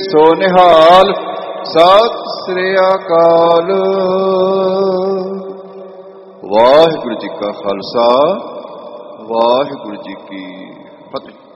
ਸੋ ਨਿਹਾਲ। ਸਤਿ ਸ੍ਰੀ ਅਕਾਲ। ਵਾਹਿਗੁਰੂ ਜੀ ਕਾ ਖਾਲਸਾ, ਵਾਹਿਗੁਰੂ ਜੀ ਕੀ ਫਤਿਹ।